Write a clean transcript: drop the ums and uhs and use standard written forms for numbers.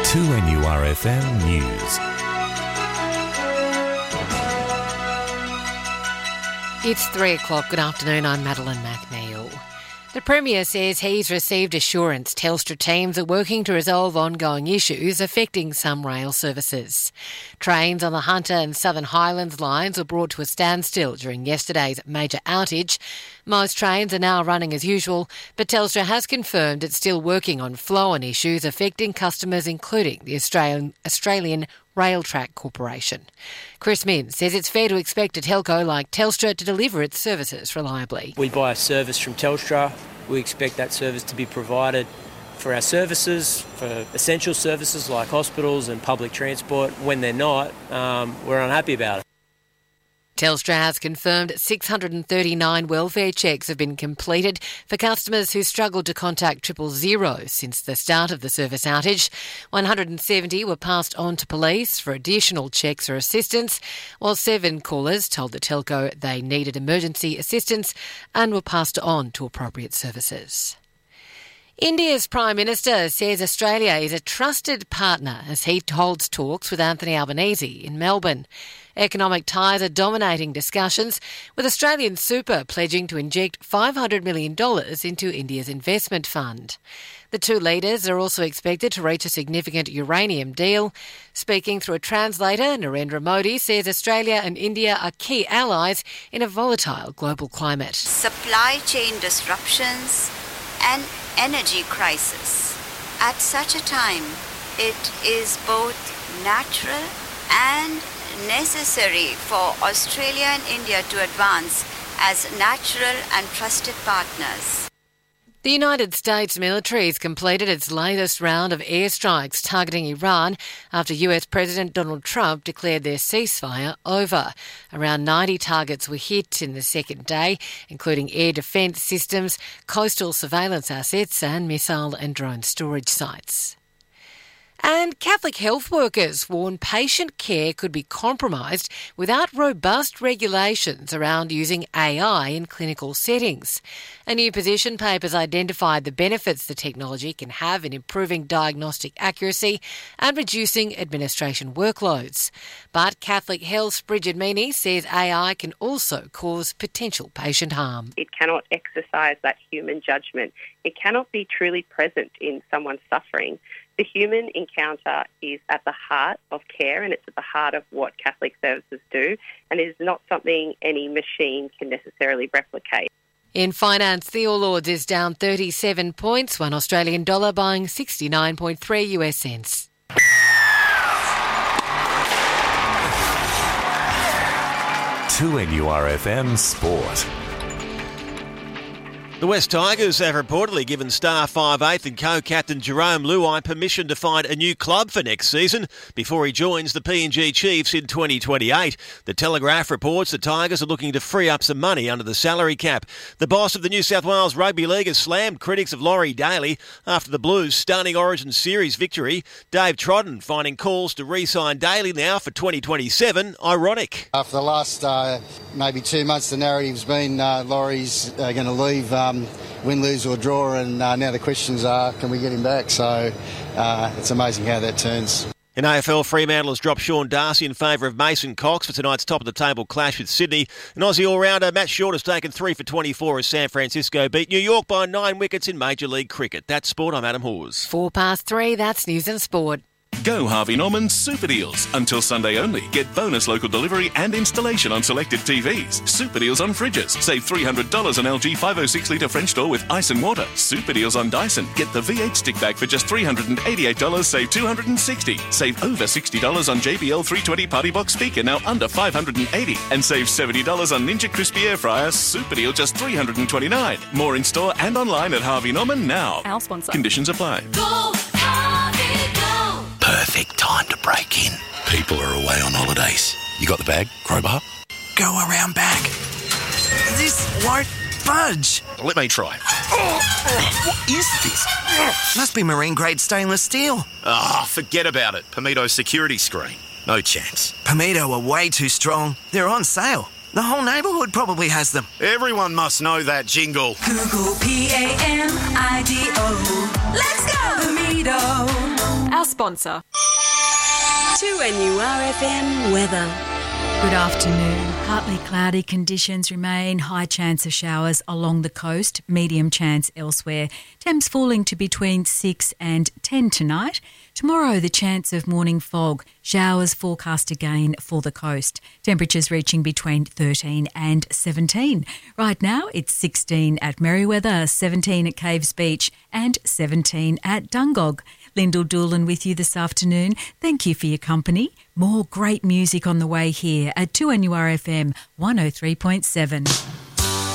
2NURFM News. It's 3 o'clock. Good afternoon. I'm Madeline McNeil. The Premier says he's received assurance Telstra teams are working to resolve ongoing issues affecting some rail services. Trains on the Hunter and Southern Highlands lines were brought to a standstill during yesterday's major outage. Most trains are now running as usual, but Telstra has confirmed it's still working on flow-on issues affecting customers, including the Australian Railtrack Corporation. Chris Minns says it's fair to expect a telco like Telstra to deliver its services reliably. We buy a service from Telstra. We expect that service to be provided for our services, for essential services like hospitals and public transport. When they're not, we're unhappy about it. Telstra has confirmed 639 welfare checks have been completed for customers who struggled to contact 000 since the start of the service outage. 170 were passed on to police for additional checks or assistance, while 7 callers told the telco they needed emergency assistance and were passed on to appropriate services. India's Prime Minister says Australia is a trusted partner as he holds talks with Anthony Albanese in Melbourne. Economic ties are dominating discussions, with Australian Super pledging to inject $500 million into India's investment fund. The two leaders are also expected to reach a significant uranium deal. Speaking through a translator, Narendra Modi says Australia and India are key allies in a volatile global climate. Supply chain disruptions and energy crisis. At such a time, it is both natural and necessary for Australia and India to advance as natural and trusted partners. The United States military has completed its latest round of airstrikes targeting Iran after US President Donald Trump declared their ceasefire over. Around 90 targets were hit in the second day, including air defence systems, coastal surveillance assets and missile and drone storage sites. And Catholic health workers warn patient care could be compromised without robust regulations around using AI in clinical settings. A new position paper has identified the benefits the technology can have in improving diagnostic accuracy and reducing administration workloads. But Catholic Health's Bridget Meany says AI can also cause potential patient harm. It cannot exercise that human judgment. It cannot be truly present in someone's suffering. The human encounter is at the heart of care, and it's at the heart of what Catholic services do, and it is not something any machine can necessarily replicate. In finance, the All Ords is down 37 points, one Australian dollar buying 69.3 US cents. To NURFM Sport. The West Tigers have reportedly given star 5'8" and co-captain Jerome Luai permission to find a new club for next season before he joins the PNG Chiefs in 2028. The Telegraph reports the Tigers are looking to free up some money under the salary cap. The boss of the New South Wales Rugby League has slammed critics of Laurie Daly after the Blues' stunning Origin Series victory. Dave Trodden finding calls to re-sign Daly now for 2027 ironic. For the last maybe 2 months, the narrative's been Laurie's going to leave win, lose or draw, and now the questions are, can we get him back? So it's amazing how that turns. In AFL, Fremantle has dropped Sean Darcy in favour of Mason Cox for tonight's top-of-the-table clash with Sydney. An Aussie all-rounder, Matt Short, has taken 3 for 24 as San Francisco beat New York by 9 wickets in Major League Cricket. That's sport. I'm Adam Hawes. 3:04, that's news and sport. Go Harvey Norman Super Deals. Until Sunday only. Get bonus local delivery and installation on selected TVs. Super Deals on fridges. Save $300 on LG 506 litre French door with ice and water. Super Deals on Dyson. Get the V8 stick bag for just $388. Save $260. Save over $60 on JBL 320 Party Box speaker, now under $580. And save $70 on Ninja Crispy Air Fryer. Super Deal just $329. More in store and online at Harvey Norman now. Our sponsor. Conditions apply. Go, Harvey, go! Perfect time to break in. People are away on holidays. You got the bag? Crowbar? Go around back. This won't budge. Let me try. What is this? Must be marine grade stainless steel. Forget about it. Pomito security screen. No chance. Pomito are way too strong. They're on sale. The whole neighbourhood probably has them. Everyone must know that jingle. Google PAMIDO. Let's go, Pomito. Our sponsor. 2NURFM weather. Good afternoon. Partly cloudy conditions remain. High chance of showers along the coast. Medium chance elsewhere. Temps falling to between 6 and 10 tonight. Tomorrow, the chance of morning fog. Showers forecast again for the coast. Temperatures reaching between 13 and 17. Right now, it's 16 at Merewether, 17 at Caves Beach and 17 at Dungog. Lyndall Doolan with you this afternoon. Thank you for your company. More great music on the way here at 2NURFM 103.7.